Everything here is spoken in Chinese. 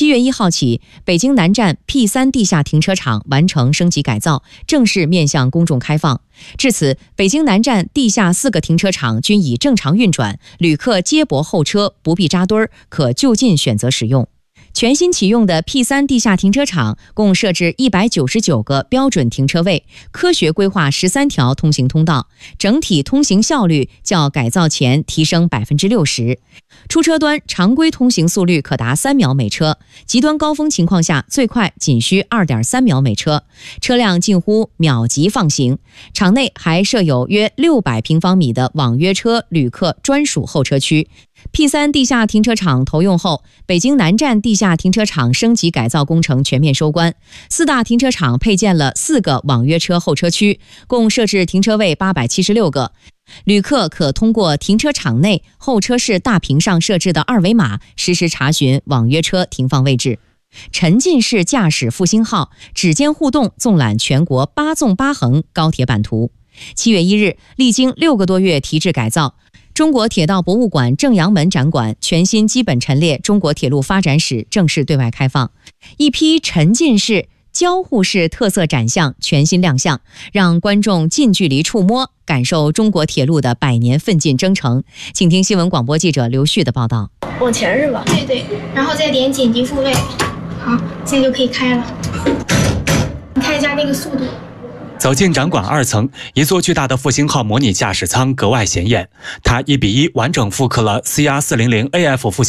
7月1号起，北京南站 P3 地下停车场完成升级改造，正式面向公众开放。至此，北京南站地下4个停车场均已正常运转，旅客接驳候车不必扎堆儿，可就近选择使用。全新启用的 P3 地下停车场共设置199个标准停车位，科学规划13条通行通道，整体通行效率较改造前提升60%。出车端常规通行速率可达3秒每车，极端高峰情况下最快仅需2.3秒每车，车辆近乎秒级放行。场内还设有约600平方米的网约车旅客专属候车区。P3 地下停车场投用后，北京南站地下停车场升级改造工程全面收官。4大停车场配建了4个网约车候车区，共设置停车位876个。旅客可通过停车场内候车室大屏上设置的2维码，实时查询网约车停放位置。沉浸式驾驶复兴号指尖互动纵览全国8纵8横高铁版图。7月1日，历经6个多月提质改造，中国铁道博物馆正阳门展馆全新基本陈列中国铁路发展史正式对外开放，一批沉浸式、交互式特色展项全新亮相，让观众近距离触摸，感受中国铁路的100年奋进征程。请听新闻广播记者刘旭的报道。 往前是吧？对，然后再点紧急复位。好，现在就可以开了。你看一下那个速度。 走进展馆2层，一座巨大的复兴号模拟驾驶舱格外显眼，它1:1完整复刻了CR400AF复兴